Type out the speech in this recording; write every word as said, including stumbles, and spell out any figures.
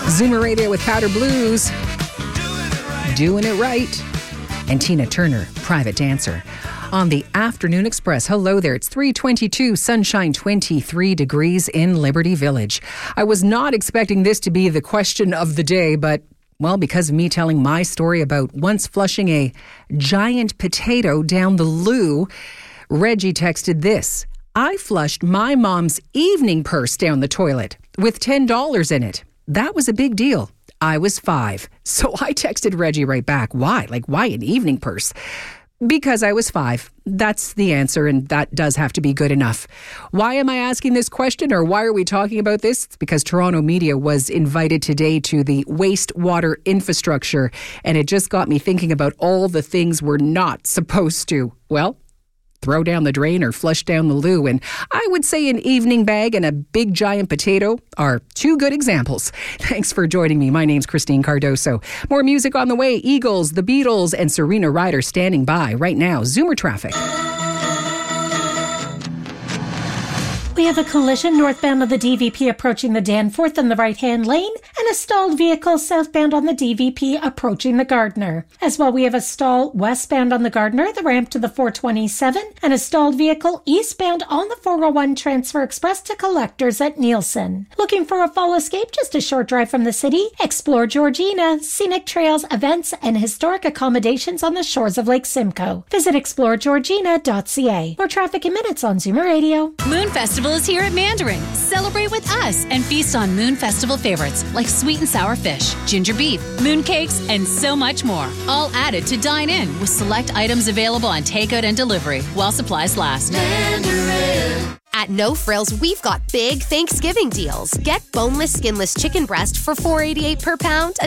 Zoomer Radio with Powder Blues. Doing it right. And Tina Turner, Private Dancer. On the Afternoon Express. Hello there. It's three twenty-two, sunshine, twenty-three degrees in Liberty Village. I was not expecting this to be the question of the day, but, well, because of me telling my story about once flushing a giant potato down the loo, Reggie texted this. I flushed my mom's evening purse down the toilet with ten dollars in it. That was a big deal. I was five. So I texted Reggie right back. Why? Like, why an evening purse? Because I was five. That's the answer, and that does have to be good enough. Why am I asking this question, or why are we talking about this? It's because Toronto media was invited today to the wastewater infrastructure, and it just got me thinking about all the things we're not supposed to, well, throw down the drain or flush down the loo. And I would say an evening bag and a big giant potato are two good examples. Thanks for joining me. My name's Christine Cardoso. More music on the way. Eagles, The Beatles, and Serena Ryder standing by right now. Zoomer traffic. We have a collision northbound on the D V P approaching the Danforth in the right-hand lane and a stalled vehicle southbound on the D V P approaching the Gardner. As well, we have a stall westbound on the Gardner, the ramp to the four twenty-seven, and a stalled vehicle eastbound on the four oh one Transfer Express to Collectors at Nielsen. Looking for a fall escape just a short drive from the city? Explore Georgina, scenic trails, events, and historic accommodations on the shores of Lake Simcoe. Visit explore georgina dot c a. More traffic in minutes on Zoomer Radio. Moon Festival is here at Mandarin. Celebrate with us and feast on Moon Festival favorites like sweet and sour fish, ginger beef, moon cakes, and so much more. All added to dine in with select items available on takeout and delivery while supplies last. Mandarin. At No Frills, we've got big Thanksgiving deals. Get boneless, skinless chicken breast for four dollars and eighty-eight cents per pound and